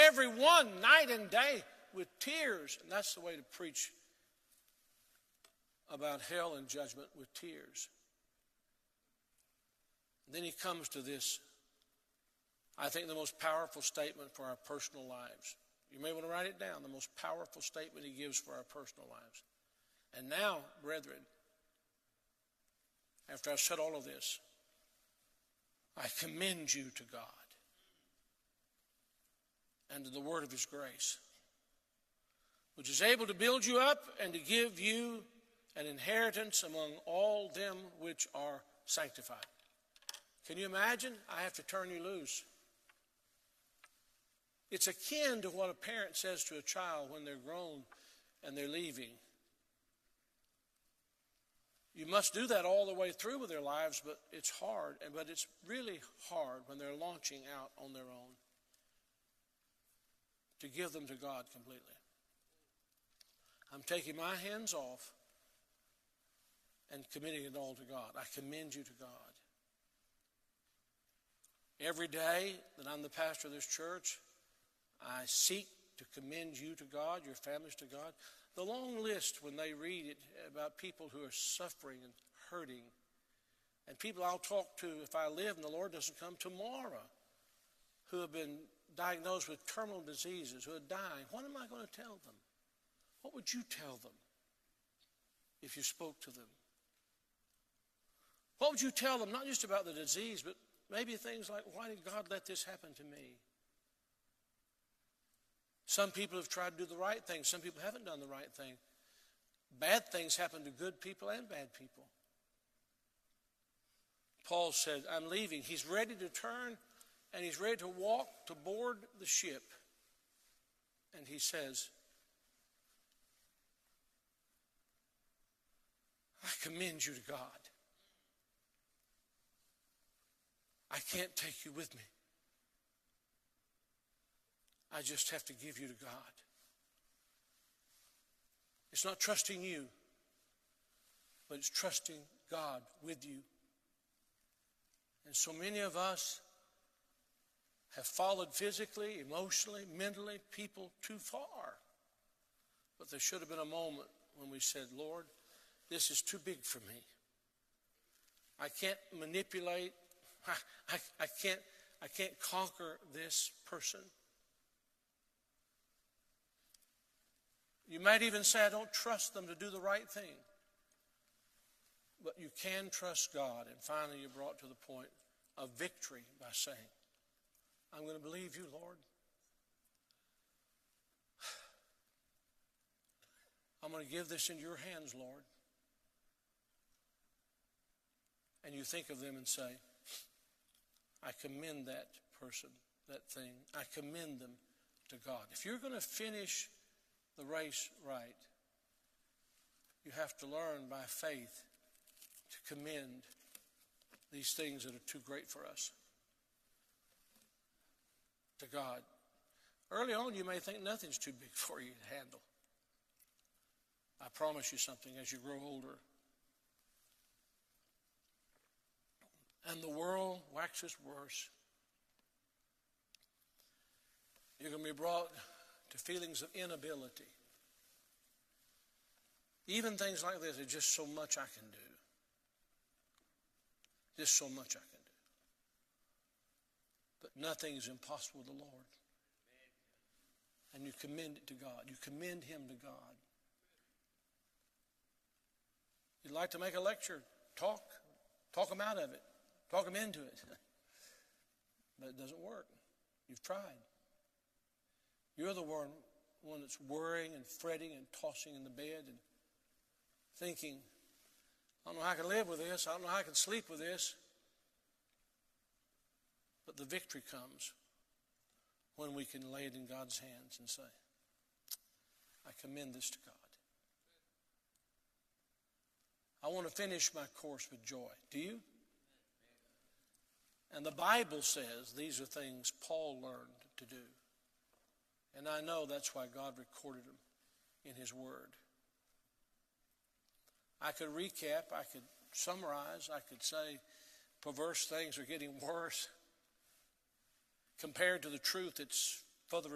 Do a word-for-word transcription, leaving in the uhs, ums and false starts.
everyone night and day with tears. And that's the way to preach about hell and judgment, with tears. And then he comes to this, I think, the most powerful statement for our personal lives. You may want to write it down, the most powerful statement he gives for our personal lives. And now, brethren, after I've said all of this, I commend you to God and to the word of his grace, which is able to build you up and to give you an inheritance among all them which are sanctified. Can you imagine? I have to turn you loose. It's akin to what a parent says to a child when they're grown and they're leaving. You must do that all the way through with their lives, but it's hard. But it's really hard when they're launching out on their own to give them to God completely. I'm taking my hands off and committing it all to God. I commend you to God. Every day that I'm the pastor of this church, I seek to commend you to God, your families to God. The long list when they read it about people who are suffering and hurting, and people I'll talk to if I live and the Lord doesn't come tomorrow, who have been diagnosed with terminal diseases, who are dying. What am I going to tell them? What would you tell them if you spoke to them? What would you tell them, not just about the disease, but maybe things like, why did God let this happen to me? Some people have tried to do the right thing. Some people haven't done the right thing. Bad things happen to good people and bad people. Paul said, I'm leaving. He's ready to turn, and he's ready to walk to board the ship. And he says, I commend you to God. I can't take you with me. I just have to give you to God. It's not trusting you, but it's trusting God with you. And so many of us have followed physically, emotionally, mentally, people too far. But there should have been a moment when we said, Lord, this is too big for me. I can't manipulate. I, I, I can't, I can't conquer this person. You might even say, I don't trust them to do the right thing. But you can trust God. And finally, you're brought to the point of victory by saying, I'm going to believe you, Lord. I'm going to give this into your hands, Lord. And you think of them and say, I commend that person, that thing. I commend them to God. If you're going to finish the race right, you have to learn by faith to commend these things that are too great for us to God. Early on, you may think nothing's too big for you to handle. I promise you something, as you grow older, and the world waxes worse, you're going to be brought to feelings of inability. Even things like this, there's just so much I can do. Just so much I can do. But nothing is impossible with the Lord. And you commend it to God. You commend him to God. You'd like to make a lecture, talk. Talk them out of it. Talk them into it. But it doesn't work. You've tried. You're the one, one that's worrying and fretting and tossing in the bed and thinking, I don't know how I can live with this. I don't know how I can sleep with this. But the victory comes when we can lay it in God's hands and say, I commend this to God. I want to finish my course with joy. Do you? And the Bible says these are things Paul learned to do. And I know that's why God recorded them in his word. I could recap, I could summarize, I could say perverse things are getting worse. Compared to the truth, it's further